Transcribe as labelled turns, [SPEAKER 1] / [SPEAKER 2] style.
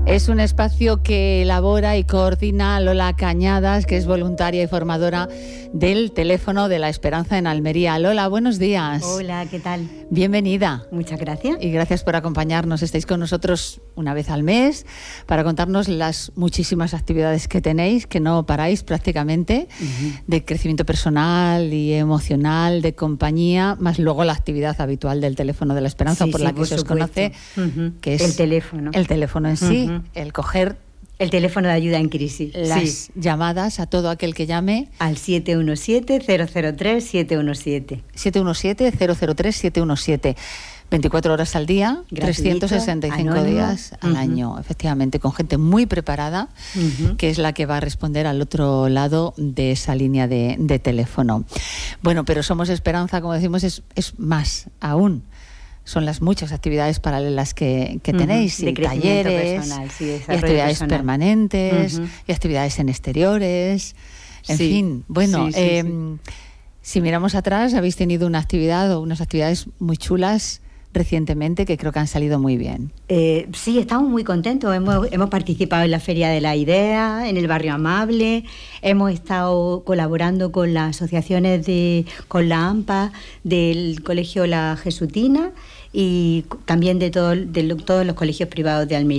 [SPEAKER 1] Es un espacio que elabora y coordina Lola Cañadas, que es voluntaria y formadora del Teléfono de la Esperanza en Almería. Lola, buenos días.
[SPEAKER 2] Hola, ¿qué tal?
[SPEAKER 1] Bienvenida.
[SPEAKER 2] Muchas gracias.
[SPEAKER 1] Y gracias por acompañarnos. Estáis con nosotros una vez al mes para contarnos las muchísimas actividades que tenéis, que no paráis prácticamente, de crecimiento personal y emocional, de compañía, más luego la actividad habitual del Teléfono de la Esperanza, por la que se os conoce, que es
[SPEAKER 2] el teléfono.
[SPEAKER 1] El teléfono en sí, el coger
[SPEAKER 2] el teléfono de ayuda en crisis.
[SPEAKER 1] Las llamadas a todo aquel que llame
[SPEAKER 2] al 717-003-717.
[SPEAKER 1] 717-003-717. 24 horas al día, gratuito, 365 anónimo, días al año, efectivamente, con gente muy preparada, que es la que va a responder al otro lado de esa línea de teléfono. Bueno, pero Somos Esperanza, como decimos, es más aún. Son las muchas actividades paralelas que tenéis, y talleres, personal, y actividades permanentes, y actividades en exteriores, en fin. Bueno, si miramos atrás, habéis tenido una actividad o unas actividades muy chulas recientemente que creo que han salido muy bien.
[SPEAKER 2] Sí, estamos muy contentos. Hemos participado en la Feria de la Idea, en el Barrio Amable, hemos estado colaborando con las asociaciones con la AMPA del Colegio La Jesutina y también de todos los colegios privados de Almería.